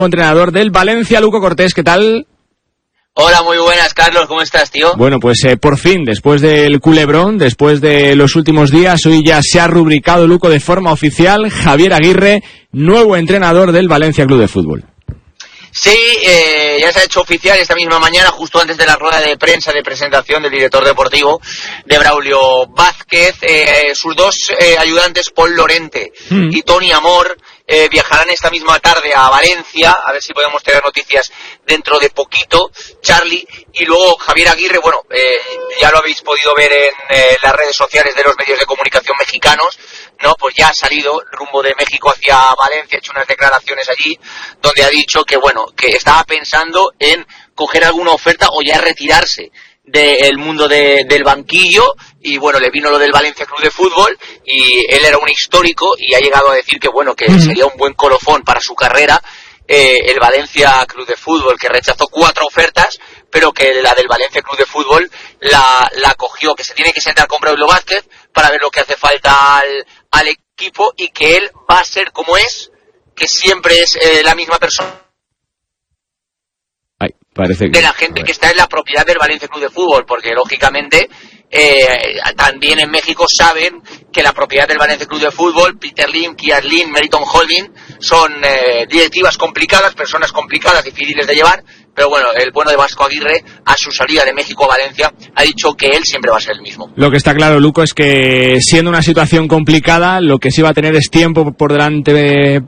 Entrenador del Valencia, Luco Cortés, ¿qué tal? Hola, muy buenas, Carlos, ¿cómo estás, tío? Bueno, pues por fin, después del culebrón, después de los últimos días, hoy ya se ha rubricado, Luco, de forma oficial, Javier Aguirre, nuevo entrenador del Valencia Club de Fútbol. Sí, ya se ha hecho oficial esta misma mañana, justo antes de la rueda de prensa de presentación del director deportivo de Braulio Vázquez. Sus dos ayudantes, Paul Lorente y Toni Amor, viajarán esta misma tarde a Valencia, a ver si podemos tener noticias dentro de poquito, Charlie, y luego Javier Aguirre, bueno, ya lo habéis podido ver en las redes sociales de los medios de comunicación mexicanos, ¿no? Pues ya ha salido rumbo de México hacia Valencia, ha hecho unas declaraciones allí, donde ha dicho que, bueno, que estaba pensando en coger alguna oferta o ya retirarse del mundo del banquillo, y bueno, le vino lo del Valencia Club de Fútbol y él era un histórico y ha llegado a decir que bueno, que sería un buen colofón para su carrera el Valencia Club de Fútbol, que rechazó 4 ofertas, pero que la del Valencia Club de Fútbol la cogió, que se tiene que sentar con Braulio Vázquez para ver lo que hace falta al equipo, y que él va a ser como es, que siempre es la misma persona. Parece que... de la gente que está en la propiedad del Valencia Club de Fútbol, porque lógicamente también en México saben que la propiedad del Valencia Club de Fútbol, Peter Lim, Kier Lim, Meriton Holding, son directivas complicadas, personas complicadas, difíciles de llevar, pero bueno, el bueno de Vasco Aguirre, a su salida de México a Valencia, ha dicho que él siempre va a ser el mismo. Lo que está claro, Luco, es que siendo una situación complicada, lo que sí va a tener es tiempo por delante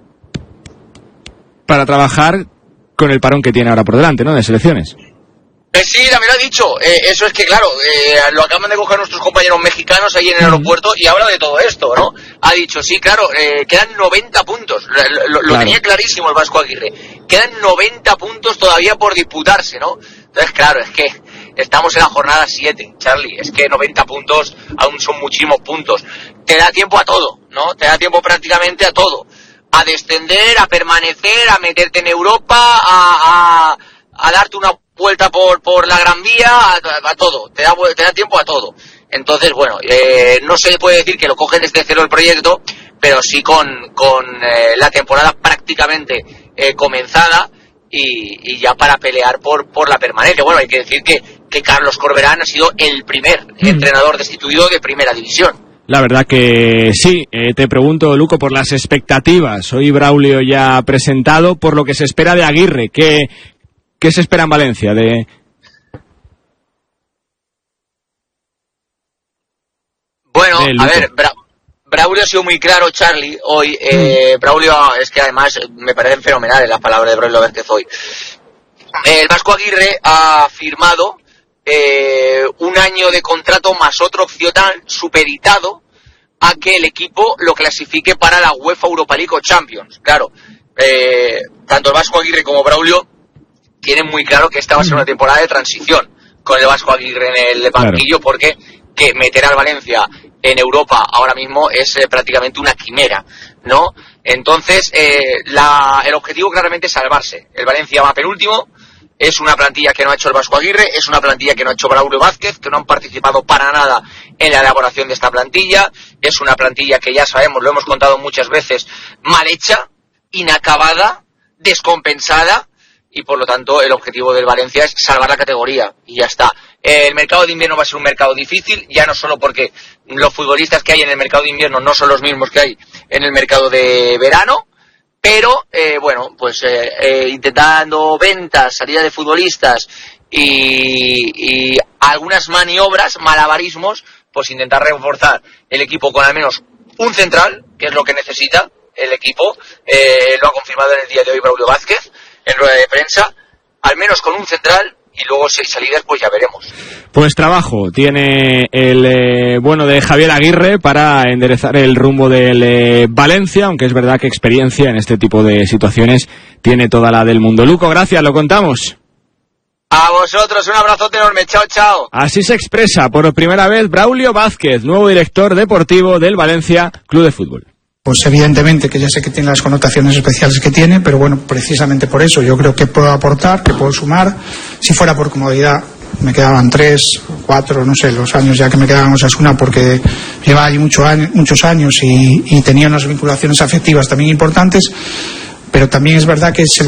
para trabajar con el parón que tiene ahora por delante, ¿no?, de selecciones. Sí, también lo ha dicho. Eso es que, claro, lo acaban de coger nuestros compañeros mexicanos ahí en el aeropuerto y habla de todo esto, ¿no? Ha dicho, sí, claro, quedan 90 puntos. Lo claro. Tenía clarísimo el Vasco Aguirre. Quedan 90 puntos todavía por disputarse, ¿no? Entonces, claro, es que estamos en la jornada 7, Charlie. Es que 90 puntos aún son muchísimos puntos. Te da tiempo a todo, ¿no? Te da tiempo prácticamente a todo. A descender, a permanecer, a meterte en Europa, a darte una vuelta por la Gran Vía, a todo, te da tiempo a todo. Entonces, bueno, no se puede decir que lo cogen desde cero el proyecto, pero sí con la temporada prácticamente comenzada y ya para pelear por la permanencia. Bueno, hay que decir que Carlos Corberán ha sido el primer entrenador destituido de Primera División. La verdad que sí. Te pregunto, Luco, por las expectativas. Hoy Braulio ya ha presentado por lo que se espera de Aguirre. ¿Qué se espera en Valencia? Bueno, a ver, Braulio ha sido muy claro, Charlie, hoy. Braulio, es que además me parecen fenomenales las palabras de Braulio Vázquez hoy. El Vasco Aguirre ha firmado un año de contrato más otro opcional supeditado a que el equipo lo clasifique para la UEFA Europa League o Champions. Claro, tanto el Vasco Aguirre como Braulio tienen muy claro que esta va a ser una temporada de transición con el Vasco Aguirre en el banquillo, porque que meter al Valencia en Europa ahora mismo es prácticamente una quimera, ¿no? Entonces, el objetivo claramente es salvarse. El Valencia va penúltimo. Es una plantilla que no ha hecho el Vasco Aguirre, es una plantilla que no ha hecho Braulio Vázquez, que no han participado para nada en la elaboración de esta plantilla. Es una plantilla que ya sabemos, lo hemos contado muchas veces, mal hecha, inacabada, descompensada, y por lo tanto el objetivo del Valencia es salvar la categoría y ya está. El mercado de invierno va a ser un mercado difícil, ya no solo porque los futbolistas que hay en el mercado de invierno no son los mismos que hay en el mercado de verano, pero bueno, pues intentando ventas, salida de futbolistas y algunas maniobras, malabarismos, pues intentar reforzar el equipo con al menos un central, que es lo que necesita el equipo. Lo ha confirmado en el día de hoy Braulio Vázquez en rueda de prensa, al menos con un central, y luego si hay salidas pues ya veremos. Pues trabajo tiene el bueno de Javier Aguirre para enderezar el rumbo del Valencia, aunque es verdad que experiencia en este tipo de situaciones tiene toda la del mundo. Luco, gracias, lo contamos. A vosotros, un abrazote enorme, chao, chao. Así se expresa por primera vez Braulio Vázquez, nuevo director deportivo del Valencia Club de Fútbol. Pues evidentemente que ya sé que tiene las connotaciones especiales que tiene, pero bueno, precisamente por eso yo creo que puedo aportar, que puedo sumar. Si fuera por comodidad, me quedaban 3, 4, no sé, los años ya que me quedaban en Osasuna, porque llevaba allí muchos años y tenía unas vinculaciones afectivas también importantes. pero también es verdad que es el